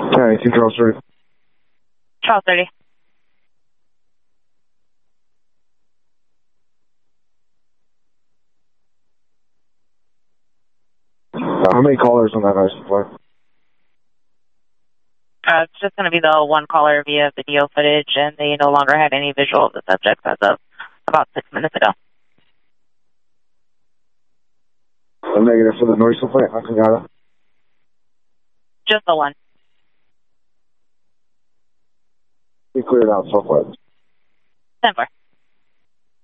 1018 Charles 30. Charles 30. How many callers on that license plate? It's just going to be the one caller via video footage, and they no longer had any visual of the subject as of about 6 minutes ago. A negative for the noise complaint. I got it. Just the one. We cleared out so far. 10-4.